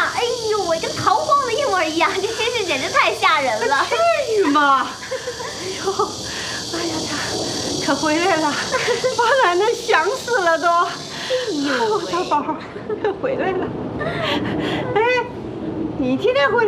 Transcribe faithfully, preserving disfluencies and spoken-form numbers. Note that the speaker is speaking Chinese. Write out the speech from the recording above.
哎呦喂，跟逃荒的一模一样，这真是简直太吓人了。 至于吗？哎呦，哎呀，他可回来了，把俺那想死了都。哎呦，大宝，可回来了。哎，你今天回来。